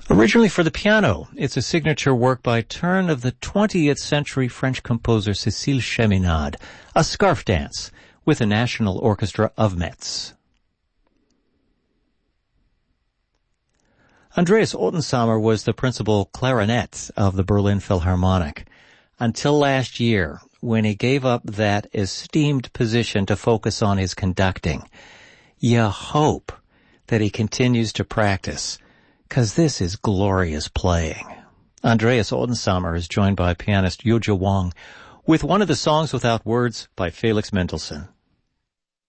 Originally for the piano, it's a signature work by turn of the 20th century French composer Cécile Cheminade, a scarf dance with the National Orchestra of Metz. Andreas Ottensamer was the principal clarinet of the Berlin Philharmonic until last year, when he gave up that esteemed position to focus on his conducting. You hope that he continues to practice, 'cause this is glorious playing. Andreas Ottensamer is joined by pianist Yoja Wong with one of the songs without words by Felix Mendelssohn.